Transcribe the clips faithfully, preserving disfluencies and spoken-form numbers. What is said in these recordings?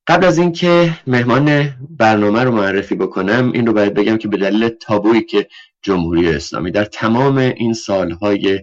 قبل از اینکه مهمان برنامه رو معرفی بکنم، این رو باید بگم که به دلیل تابویی که جمهوری اسلامی در تمام این سالهای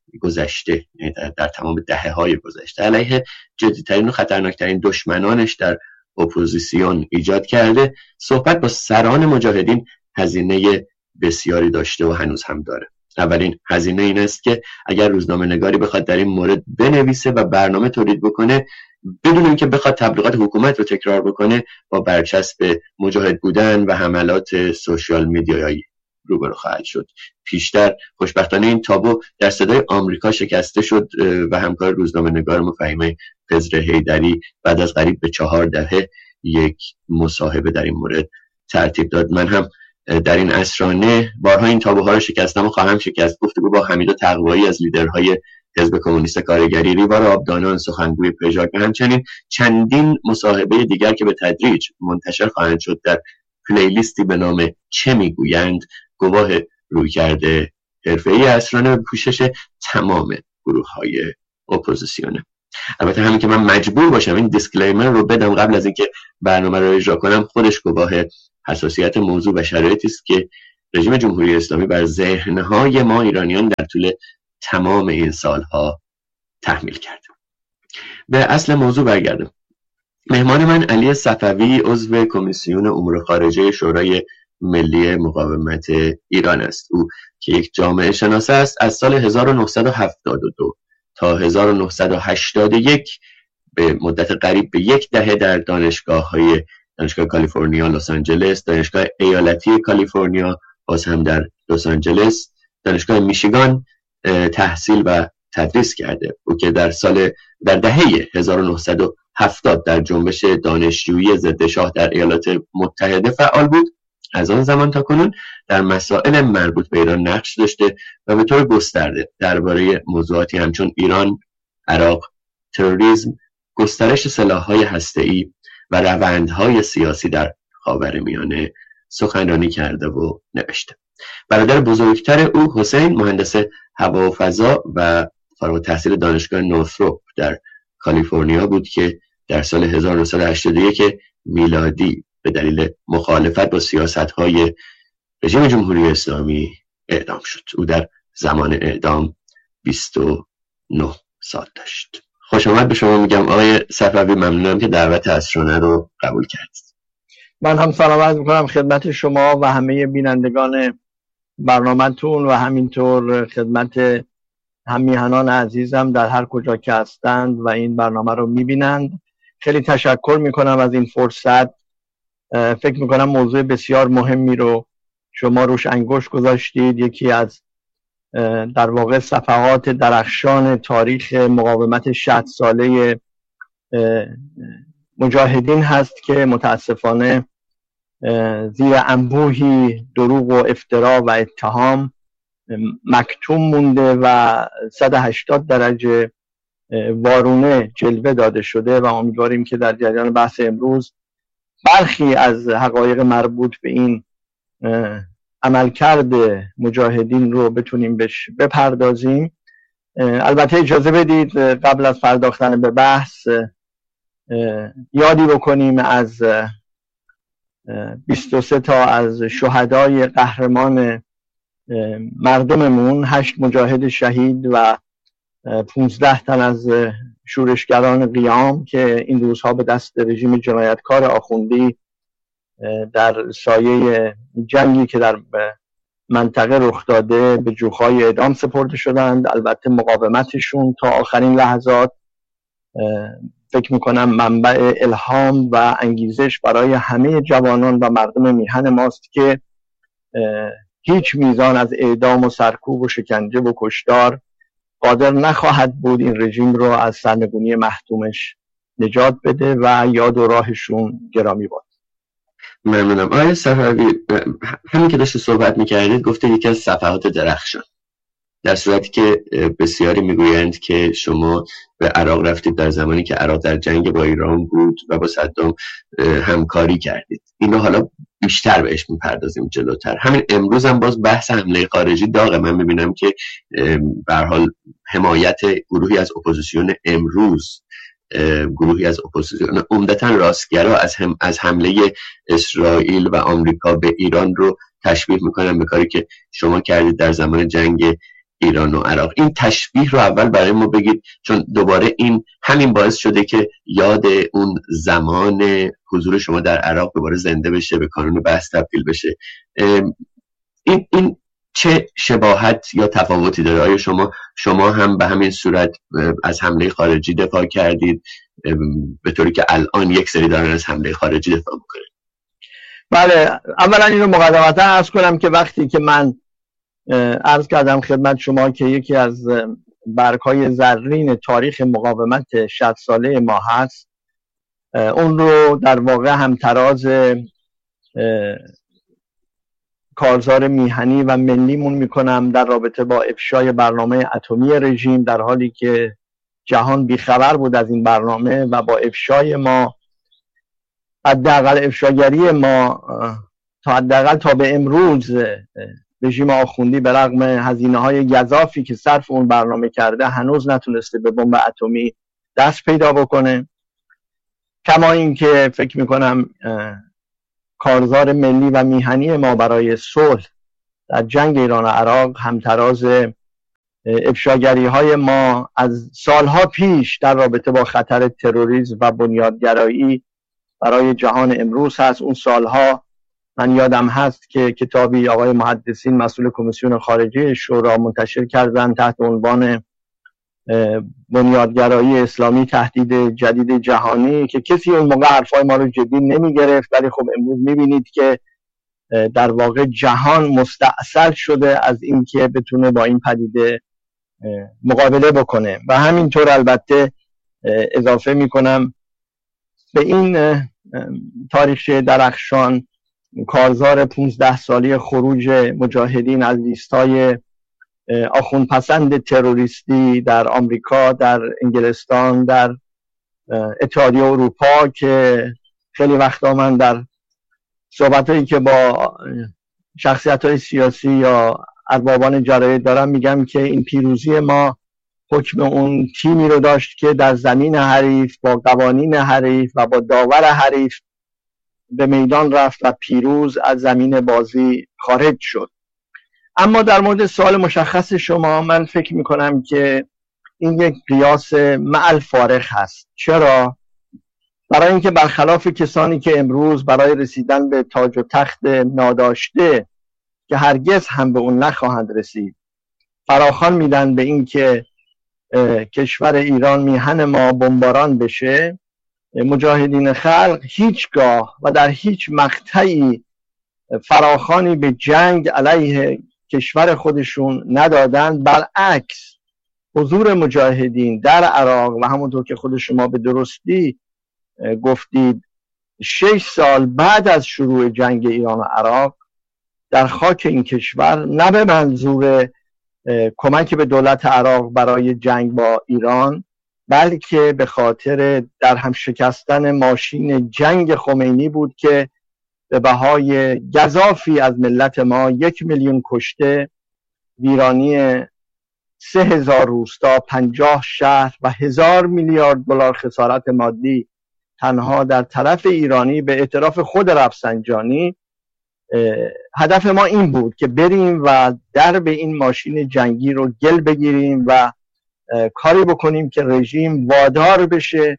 گذشته، در, در تمام دهه‌های گذشته علیه جدی‌ترین و خطرناکترین دشمنانش در اپوزیسیون ایجاد کرده، صحبت با سران مجاهدین هزینه بسیاری داشته و هنوز هم داره. اولین هزینه این است که اگر روزنامه نگاری بخواد در این مورد بنویسه و برنامه تولید بکنه بدون اینکه بخواد تبلیغات حکومت رو تکرار بکنه، با برچسب مجاهد بودن و حملات سوشیال میدیایی روبرو خواهد شد. پیشتر خوشبختانه این تابو در صدای آمریکا شکسته شد و همکار روزنامه نگار فهیمه خضر حیدری بعد از قریب به چهار دهه یک مصاحبه در این مورد ترتیب داد. من هم در این عصرانه بارها این تابوها رو شکستم و خواهم شکست. گفتگو با حمید تقوایی از لیدرهای حزب کمونیست کارگری، ریوار آبدانان، سخنگوی پژاک و همچنین چندین مصاحبه دیگر که به تدریج منتشر خواهند شد در پلیلیستی به نام چه میگویند، گواه رویکرد حرفه‌ای عصرانه به پوشش تمام گروه‌های اپوزیسیونه. البته همین که من مجبور باشم این دیسکلیمر رو بدم قبل از اینکه برنامه رو اجرا کنم، خودش گواه حساسیت موضوع و شرایطی است که رژیم جمهوری اسلامی بر ذهن‌های ما ایرانیان در طول تمام این سالها تحمیل کرده. به اصل موضوع برگردم. مهمان من علی صفوی عضو کمیسیون امور خارجه شورای ملی مقاومت ایران است. او که یک جامعه شناسه است، از سال هزار و نهصد و هفتاد و دو تا هزار و نهصد و هشتاد و یک به مدت قریب به یک دهه در دانشگاه‌های دانشگاه کالیفرنیا لس آنجلس، دانشگاه ایالتی کالیفرنیا باز هم در لس آنجلس، دانشگاه میشیگان تحصیل و تدریس کرده. او که در سال در دهه هزار و نهصد و هفتاد در جنبش دانشجویی ضد شاه در ایالات متحده فعال بود. از آن زمان تا کنون در مسائل مربوط به ایران نقش داشته و به طور گسترده درباره موضوعاتی همچون ایران، عراق، تروریسم، گسترش سلاح‌های هسته‌ای و روندهای سیاسی در خاورمیانه سخنرانی کرده و نوشته. برادر بزرگتر او حسین مهندس هوا و فضا و فارغ التحصیل دانشگاه نورثروپ در کالیفرنیا بود که در سال هزار و نهصد و هشتاد و یک میلادی به دلیل مخالفت با سیاست‌های رژیم جمهوری اسلامی اعدام شد. او در زمان اعدام بیست و نه سال داشت. خوش آمد به شما میگم آقای صفوی، ممنونم که دعوت عصرانه رو قبول کردید. من هم سلام عرض میکنم خدمت شما و همه بینندگان برنامه‌تون و همینطور خدمت همیهنان عزیزم در هر کجا که هستند و این برنامه رو میبینند. خیلی تشکر میکنم از این فرصت. فکر میکنم موضوع بسیار مهمی رو شما روش انگشت گذاشتید. یکی از در واقع صفحات درخشان تاریخ مقاومت شصت ساله مجاهدین هست که متاسفانه زیر انبوهی دروغ و افترا و اتهام مکتوم مونده و صد و هشتاد درجه وارونه جلوه داده شده و امیدواریم که در جریان بحث امروز برخی از حقایق مربوط به این عملکرد مجاهدین رو بتونیم بهش بپردازیم. البته اجازه بدید قبل از پرداختن به بحث یادی بکنیم از بیست و سه تا از شهدای قهرمان مردممون، هشت مجاهد شهید و پونزده تن از شورشگران قیام که این روزها به دست رژیم جنایتکار آخوندی در سایه جنگی که در منطقه رخ داده به جوخای اعدام سپرده شدند. البته مقاومتشون تا آخرین لحظات فکر میکنم منبع الهام و انگیزش برای همه جوانان و مردم میهن ماست که هیچ میزان از اعدام و سرکوب و شکنجه و کشتار قادر نخواهد بود این رژیم رو از سرنگونی محتومش نجات بده و یاد و راهشون گرامی باد. ممنونم. آقای صفوی، همین که داشته صحبت میکردید گفته یکی از صفحات درخشان، در صورتی که بسیاری میگویند که شما به عراق رفتید در زمانی که عراق در جنگ با ایران بود و با صدام همکاری کردید. اینو حالا بیشتر بهش میپردازیم جلوتر. همین امروز هم باز بحث حمله خارجی داغه. من میبینم که به هر حال حمایت گروهی از اپوزیسیون امروز گروهی از اپوزیسیون عمدتاً راستگرا از هم از حمله اسرائیل و آمریکا به ایران رو تشبیه میکنن به کاری که شما کردید در زمان جنگ ایران و عراق. این تشبیه رو اول برای ما بگید، چون دوباره این همین باعث شده که یاد اون زمان حضور شما در عراق دوباره زنده بشه، به کانون بحث تبدیل بشه. این این چه شباهت یا تفاوتی داره؟ آیا شما شما هم به همین صورت از حمله خارجی دفاع کردید به طوری که الان یک سری دارن از حمله خارجی دفاع میکنن؟ بله، اولا اینو مقدمتا عرض کنم که وقتی که من عرض کردم خدمت شما که یکی از برگ‌های زرین تاریخ مقاومت شصت ساله ما هست، اون رو در واقع همتراز کارزار میهنی و ملیمون میکنم در رابطه با افشای برنامه اتمی رژیم، در حالی که جهان بیخبر بود از این برنامه و با افشای ما، حداقل افشاگری ما تا حداقل تا به امروز، رژیم آخوندی به رغم هزینه های گزافی که صرف اون برنامه کرده هنوز نتونسته به بمب اتمی دست پیدا بکنه. کما این که فکر میکنم کارزار ملی و میهنی ما برای صلح در جنگ ایران و عراق همتراز افشاگری های ما از سالها پیش در رابطه با خطر تروریسم و بنیادگرایی برای جهان امروز هست. اون سالها من یادم هست که کتابی آقای محدثین مسئول کمیسیون خارجه شورا منتشر کردن تحت عنوان بنیادگرایی اسلامی تهدید جدید جهانی، که کسی اون موقع حرفای ما رو جدی نمی گرفت، ولی خب امروز می بینید که در واقع جهان مستعصل شده از اینکه بتونه با این پدیده مقابله بکنه. و همینطور البته اضافه می کنم به این تاریخچه درخشان کارزار پونزده سالی خروج مجاهدین از لیستای آخوندپسند تروریستی در آمریکا، در انگلستان، در اتحادیه اروپا، که خیلی وقتا من در صحبتایی که با شخصیت‌های سیاسی یا اربابان جراید دارم میگم که این پیروزی ما حکم اون تیمی رو داشت که در زمین حریف با قوانین حریف و با داور حریف به میدان رفت و پیروز از زمین بازی خارج شد. اما در مورد سوال مشخص شما، من فکر میکنم که این یک قیاس مع الفارق هست. چرا؟ برای اینکه برخلاف کسانی که امروز برای رسیدن به تاج و تخت ناداشته که هرگز هم به اون نخواهند رسید فراخوان میدن به اینکه کشور ایران میهن ما بمباران بشه، مجاهدین خلق هیچگاه و در هیچ مقطعی فراخوانی به جنگ علیه کشور خودشون ندادن. برعکس، حضور مجاهدین در عراق و همونطور که خود شما به درستی گفتید شش سال بعد از شروع جنگ ایران و عراق در خاک این کشور، نه به منظور کمک به دولت عراق برای جنگ با ایران، بلکه به خاطر در هم شکستن ماشین جنگ خمینی بود که به بهای گزافی از ملت ما یک میلیون کشته، ویرانی سه هزار روستا، پنجاه شهر و هزار میلیارد دلار خسارت مادی تنها در طرف ایرانی به اعتراف خود رفسنجانی. هدف ما این بود که بریم و درب این ماشین جنگی رو گل بگیریم و کاری بکنیم که رژیم وادار بشه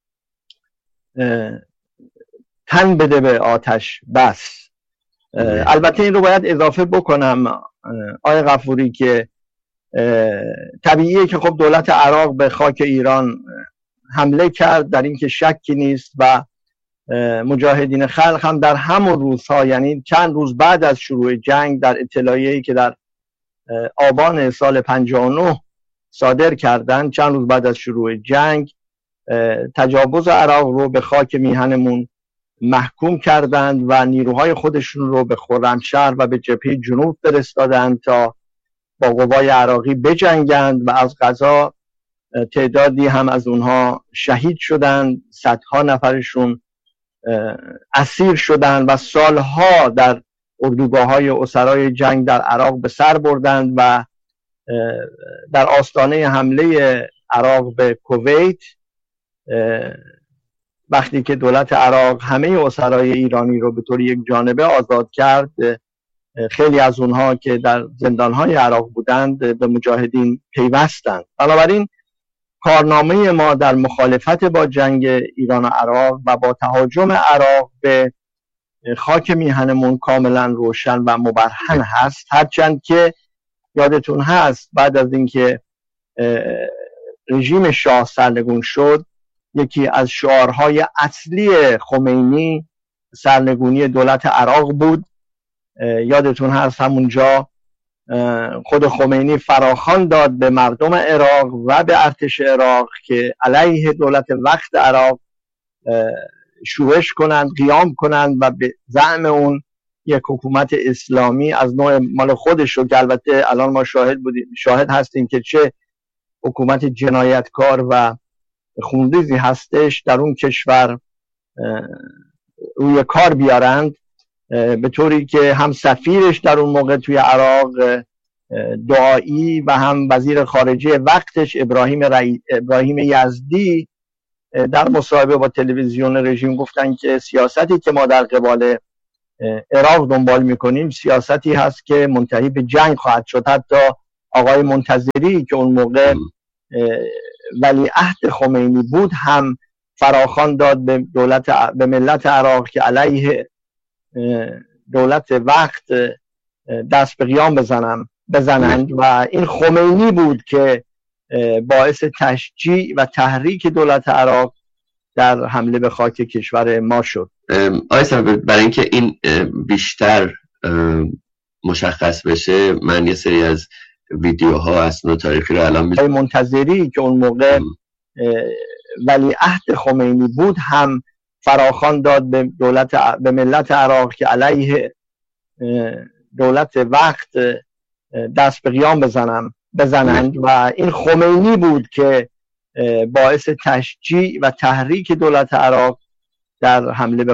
تن بده به آتش بس. البته این رو باید اضافه بکنم آقای غفوری که طبیعیه که خب دولت عراق به خاک ایران حمله کرد، در این که شکی نیست، و مجاهدین خلق هم در همون روزها، یعنی چند روز بعد از شروع جنگ، در اطلاعیه‌ای که در آبان سال پنجاه و نه صادر کردن، چند روز بعد از شروع جنگ، تجاوز عراق رو به خاک میهنمون محکوم کردند و نیروهای خودشون رو به خرمشهر و به جبهه جنوب فرستادند تا با قوای عراقی بجنگند و از قضا تعدادی هم از اونها شهید شدند، صدها نفرشون اسیر شدند و سالها در اردوگاه‌های اسرای جنگ در عراق به سر بردند و در آستانه حمله عراق به کویت وقتی که دولت عراق همه اسرای ایرانی رو به طور یک جانبه آزاد کرد، خیلی از اونها که در زندانهای عراق بودند به مجاهدین پیوستند. بنابراین کارنامه ما در مخالفت با جنگ ایران و عراق و با تهاجم عراق به خاک میهنمون کاملا روشن و مبرهن هست، هرچند که یادتون هست بعد از اینکه رژیم شاه سرنگون شد، یکی از شعارهای اصلی خمینی سرنگونی دولت عراق بود. یادتون هست همونجا خود خمینی فراخوان داد به مردم عراق و به ارتش عراق که علیه دولت وقت عراق شورش کنند، قیام کنند و به زعم اون یک حکومت اسلامی از نوع مال خودش رو که البته الان ما شاهد بودیم شاهد هستیم که چه حکومت جنایتکار و خونریزی هستش در اون کشور روی کار بیارند، به طوری که هم سفیرش در اون موقع توی عراق دعایی و هم وزیر خارجه وقتش ابراهیم, رئی... ابراهیم یزدی در مصاحبه با تلویزیون رژیم گفتن که سیاستی که ما در قبال عراق دنبال میکنیم سیاستی هست که منتهی به جنگ خواهد شد. حتی آقای منتظری که اون موقع ولیعهد خمینی بود هم فراخوان داد به دولت به ملت عراق که علیه دولت وقت دست به قیام بزنم بزنند و این خمینی بود که باعث تشجیع و تحریک دولت عراق در حمله به خاک کشور ما شد. آقای صاحب، برای اینکه این بیشتر مشخص بشه من یه سری از ویدیوها اسناد تاریخی رو الان میذارم. منتظری که اون موقع ولیعهد خمینی بود هم فراخوان داد به دولت به ملت عراق که علیه دولت وقت دست به قیام بزنم بزنند و این خمینی بود که باعث تشجیع و تحریک دولت عراق در حمله به